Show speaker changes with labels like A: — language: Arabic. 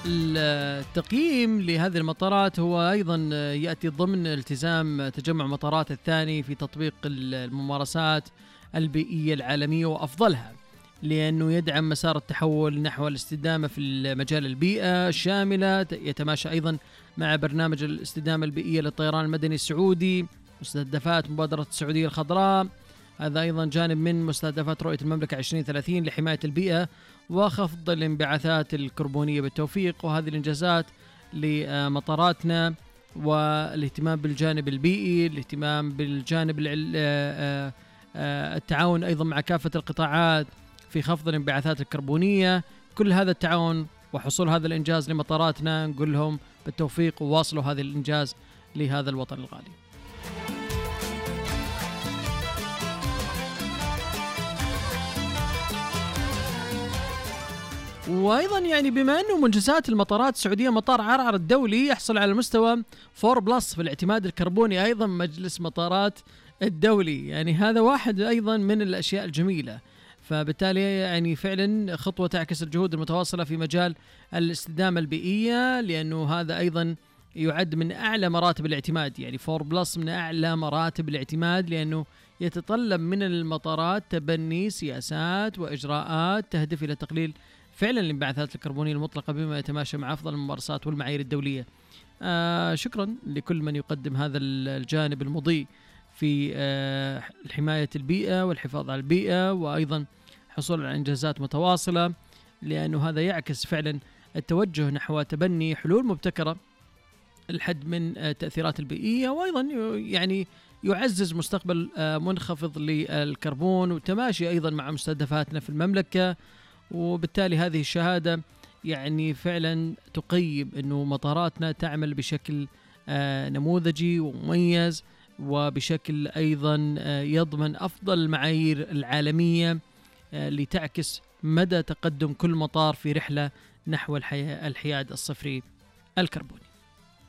A: التقييم لهذه المطارات هو أيضا يأتي ضمن التزام تجمع مطارات الثاني في تطبيق الممارسات البيئية العالمية وأفضلها، لأنه يدعم مسار التحول نحو الاستدامة في مجال البيئة الشاملة، يتماشى أيضا مع برنامج الاستدامة البيئية للطيران المدني السعودي، مستهدفات مبادرة السعودية الخضراء. هذا أيضا جانب من مستهدفات رؤية المملكة 2030 لحماية البيئة وخفض الانبعاثات الكربونية بالتوفيق. وهذه الإنجازات لمطاراتنا والاهتمام بالجانب البيئي، الاهتمام بالجانب التعاون أيضا مع كافة القطاعات في خفض الانبعاثات الكربونية. كل هذا التعاون وحصول هذا الإنجاز لمطاراتنا نقول لهم بالتوفيق وواصلوا هذا الإنجاز لهذا الوطن الغالي. وأيضا يعني بما أنه منجزات المطارات السعودية، مطار عرعر الدولي يحصل على مستوى 4+ في الاعتماد الكربوني أيضا مجلس مطارات الدولي، يعني هذا واحد أيضا من الأشياء الجميلة. فبالتالي يعني فعلا خطوة تعكس الجهود المتواصلة في مجال الاستدامة البيئية، لأنه هذا أيضا يعد من أعلى مراتب الاعتماد، يعني 4+ من أعلى مراتب الاعتماد، لأنه يتطلب من المطارات تبني سياسات وإجراءات تهدف إلى تقليل فعلا الانبعاثات الكربونية المطلقة بما يتماشى مع أفضل الممارسات والمعايير الدولية. شكرا لكل من يقدم هذا الجانب المضيء في حماية البيئة والحفاظ على البيئة، وأيضا حصول على إنجازات متواصلة، لأنه هذا يعكس فعلا التوجه نحو تبني حلول مبتكرة الحد من التأثيرات البيئية، وأيضا يعني يعزز مستقبل منخفض للكربون وتماشي أيضا مع مستهدفاتنا في المملكة. وبالتالي هذه الشهادة يعني فعلا تقيم أنه مطاراتنا تعمل بشكل نموذجي ومميز، وبشكل أيضا يضمن أفضل المعايير العالمية لتعكس مدى تقدم كل مطار في رحلة نحو الحياد الصفري الكربوني.